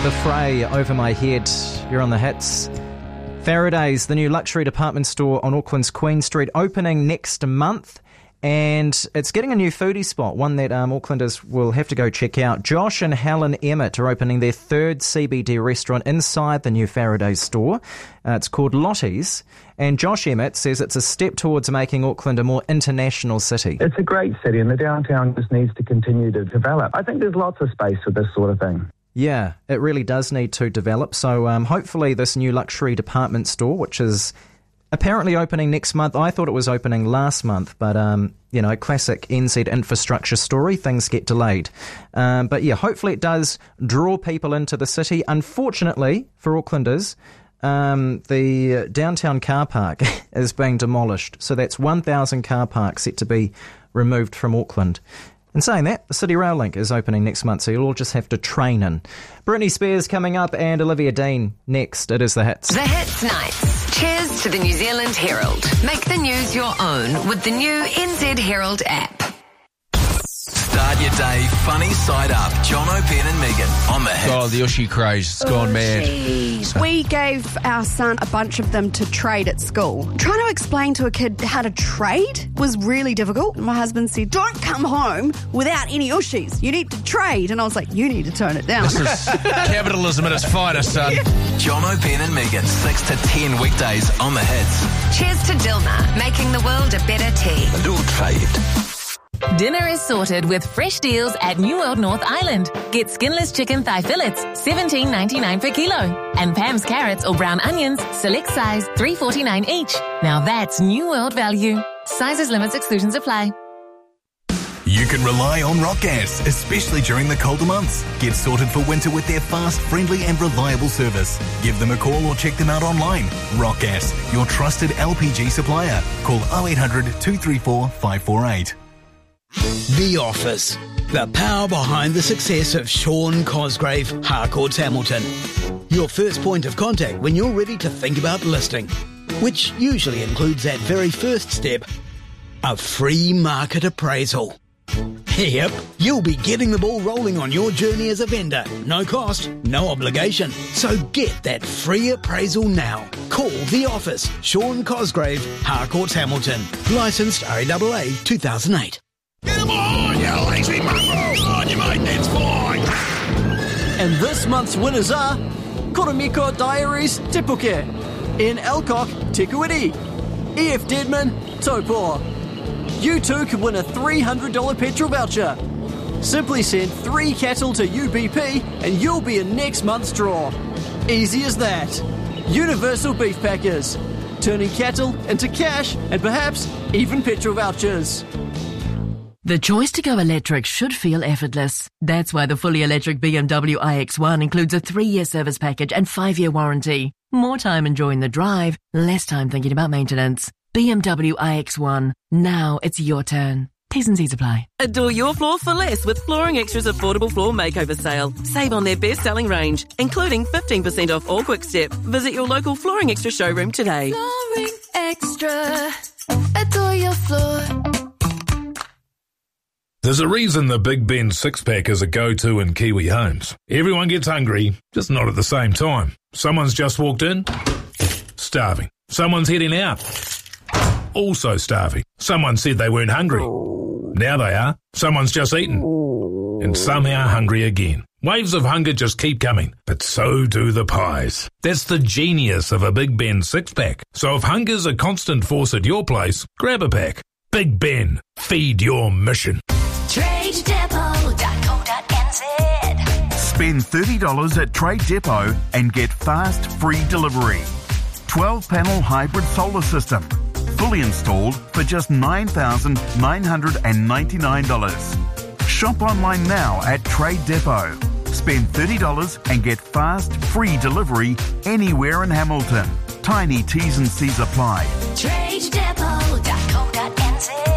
The Fray, Over My Head. You're on the hits. Faraday's, the new luxury department store on Auckland's Queen Street, opening next month. And it's getting a new foodie spot, one that Aucklanders will have to go check out. Josh and Helen Emmett are opening their third CBD restaurant inside the new Faraday's store. It's called Lottie's. And Josh Emmett says it's a step towards making Auckland a more international city. It's a great city and the downtown just needs to continue to develop. I think there's lots of space for this sort of thing. Yeah, it really does need to develop. So hopefully this new luxury department store, which is apparently opening next month. I thought it was opening last month, but, classic NZ infrastructure story. Things get delayed. But yeah, hopefully it does draw people into the city. Unfortunately for Aucklanders, the downtown car park is being demolished. So that's 1,000 car parks set to be removed from Auckland. In saying that, the City Rail Link is opening next month, so you'll all just have to train in. Britney Spears coming up and Olivia Dean next. It is The Hits. The Hits Nights. Cheers to the New Zealand Herald. Make the news your own with the new NZ Herald app. Start your day funny side up. John O'Penn and Megan on The Hits. Oh, the Ushi craze. It's gone mad. We gave our son a bunch of them to trade at school. Trying to explain to a kid how to trade was really difficult. My husband said, don't come home without any Ushis. You need to trade. And I was like, you need to tone it down. This is capitalism at its finest, son. John O'Penn and Megan, 6 to 10 weekdays on The Hits. Cheers to Dilmah, making the world a better tea. A little trade. Dinner is sorted with fresh deals at New World North Island. Get skinless chicken thigh fillets, $17.99 per kilo. And Pam's carrots or brown onions, select size, $3.49 each. Now that's New World value. Sizes, limits, exclusions apply. You can rely on Rock Gas, especially during the colder months. Get sorted for winter with their fast, friendly and reliable service. Give them a call or check them out online. Rock Gas, your trusted LPG supplier. Call 0800 234 548. The Office. The power behind the success of Sean Cosgrave, Harcourts Hamilton. Your first point of contact when you're ready to think about listing, which usually includes that very first step, a free market appraisal. Yep, you'll be getting the ball rolling on your journey as a vendor. No cost, no obligation. So get that free appraisal now. Call The Office. Sean Cosgrave, Harcourts Hamilton. Licensed RAAA 2008. Get him on, you lazy mongrel! On you, mate, that's fine! And this month's winners are Koromiko Diaries Te Puke, Ian Alcock Te Kuiti, EF Deadman Taupo. You too could win a $300 petrol voucher. Simply send 3 cattle to UBP and you'll be in next month's draw. Easy as that. Universal Beef Packers, turning cattle into cash and perhaps even petrol vouchers. The choice to go electric should feel effortless. That's why the fully electric BMW iX1 includes a 3-year service package and 5-year warranty. More time enjoying the drive, less time thinking about maintenance. BMW iX1. Now it's your turn. T's and C's apply. Adore your floor for less with Flooring Extra's affordable floor makeover sale. Save on their best-selling range, including 15% off all Quick Step. Visit your local Flooring Extra showroom today. Flooring Extra. Adore your floor. There's a reason the Big Ben six-pack is a go-to in Kiwi homes. Everyone gets hungry, just not at the same time. Someone's just walked in, starving. Someone's heading out, also starving. Someone said they weren't hungry. Now they are. Someone's just eaten, and somehow hungry again. Waves of hunger just keep coming, but so do the pies. That's the genius of a Big Ben six-pack. So if hunger's a constant force at your place, grab a pack. Big Ben, feed your mission. TradeDepot.co.nz. Spend $30 at Trade Depot and get fast, free delivery. 12-panel hybrid solar system. Fully installed for just $9,999. Shop online now at Trade Depot. Spend $30 and get fast, free delivery anywhere in Hamilton. Tiny T's and C's apply. TradeDepot.co.nz.